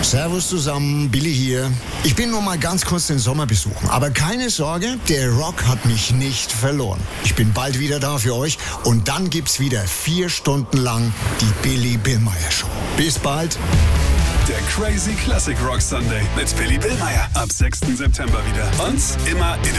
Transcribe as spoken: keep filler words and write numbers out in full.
Servus zusammen, Billy hier. Ich bin nur mal ganz kurz den Sommer besuchen. Aber keine Sorge, der Rock hat mich nicht verloren. Ich bin bald wieder da für euch und dann gibt's wieder vier Stunden lang die Billy Billmeyer Show. Bis bald. Der Crazy Classic Rock Sunday mit Billy Billmeyer ab sechsten September wieder. Und immer in